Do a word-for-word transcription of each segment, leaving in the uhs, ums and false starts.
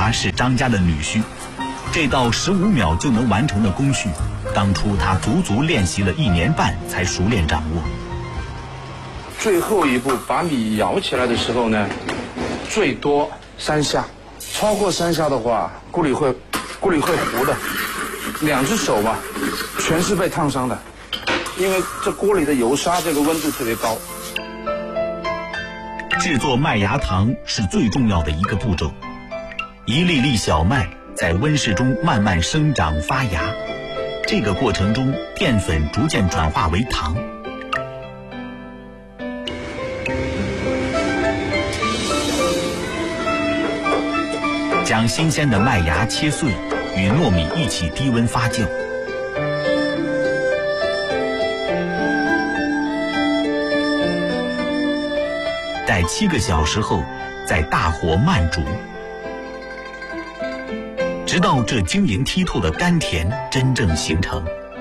华是张家的女婿，这道十五秒就能完成的工序，当初他足足练习了一年半才熟练掌握。 最后一步把米舀起来的时候呢，最多三下，超过三下的话，锅里会锅里会糊的，两只手吧，全是被烫伤的，因为这锅里的油砂这个温度特别高。 制作麦芽糖是最重要的一个步骤，一粒粒小麦在温室中慢慢生长发芽，这个过程中淀粉逐渐转化为糖。将新鲜的麦芽切碎，与糯米一起低温发酵。待七个小时后，再大火慢煮，直到这晶莹剔透的甘甜真正形成。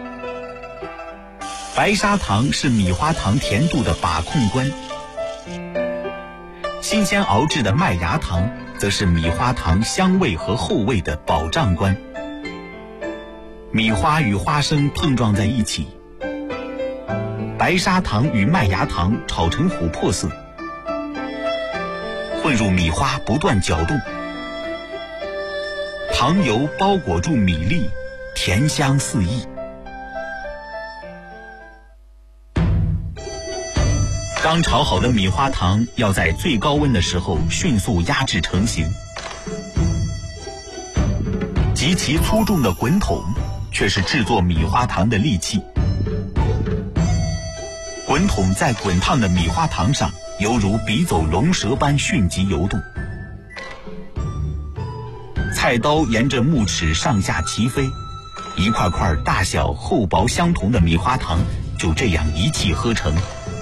白砂糖是米花糖甜度的把控官，新鲜熬制的麦芽糖则是米花糖香味和后味的保障官。米花与花生碰撞在一起，白砂糖与麦芽糖炒成琥珀色，混入米花不断搅动，糖油包裹住米粒，甜香四溢。刚炒好的米花糖要在最高温的时候迅速压制成型，极其粗重的滚筒却是制作米花糖的利器。滚筒在滚烫的米花糖上犹如笔走龙蛇般迅疾游动，菜刀沿着木齿上下齐飞，一块块大小厚薄相同的米花糖就这样一气呵成。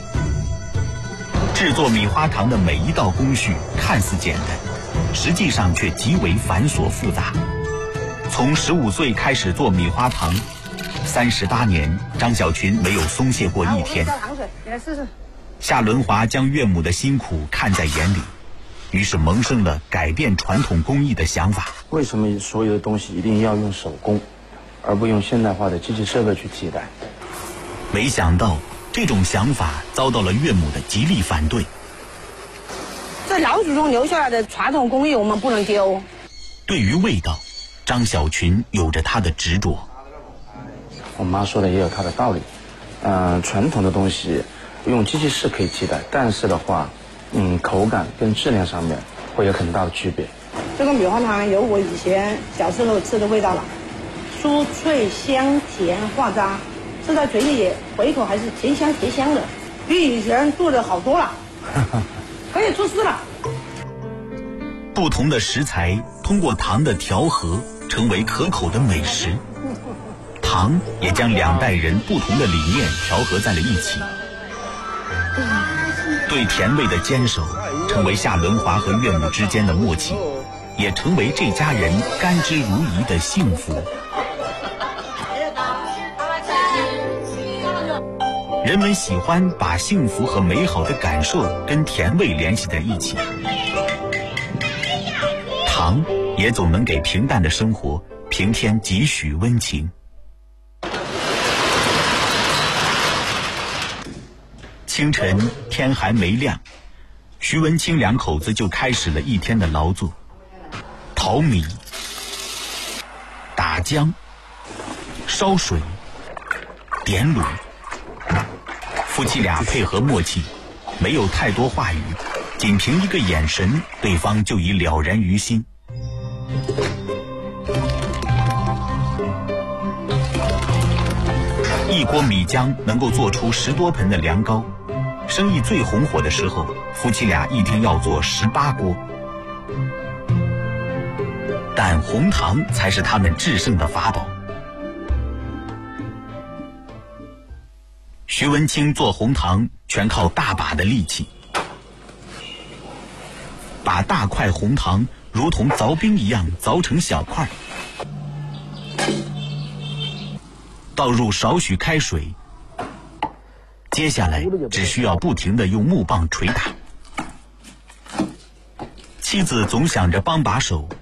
制作米花糖的每一道工序看似简单，实际上却极为繁琐复杂。从十五岁开始做米花糖，三十八年，张小群没有松懈过一天。夏伦华将岳母的辛苦看在眼里，于是萌生了改变传统工艺的想法。 为什么所有的东西一定要用手工，而不用现代化的机器设备去替代？ 没想到这种想法遭到了岳母的极力反对。 这老祖宗留下来的传统工艺我们不能丢。 对于味道，张小群有着他的执着。 我妈说的也有她的道理，嗯、呃，传统的东西用机器是可以替代，但是的话，嗯，口感跟质量上面会有很大的区别。 这个米花糖有我以前小时候吃的味道了，酥脆香甜化渣，吃在嘴里回口还是甜香甜香的，比以前做的好多了，可以出师了。 不同的食材通过糖的调和，成为可口的美食。糖也将两代人不同的理念调和在了一起。对甜味的坚守，成为夏伦华和岳母之间的默契，也成为这家人甘之如饴的幸福。人们喜欢把幸福和美好的感受跟甜味联系在一起，糖也总能给平淡的生活平添几许温情。清晨天还没亮，徐文清两口子就开始了一天的劳作，淘米、打浆、烧水、点卤。夫妻俩配合默契，没有太多话语，仅凭一个眼神，对方就已了然于心。一锅米浆能够做出十多盆的凉糕，生意最红火的时候，夫妻俩一天要做十八锅。但红糖才是他们制胜的法宝。徐文清做红糖全靠大把的力气，把大块红糖如同凿冰一样凿成小块，倒入少许开水，接下来只需要不停地用木棒捶打。妻子总想着帮把手，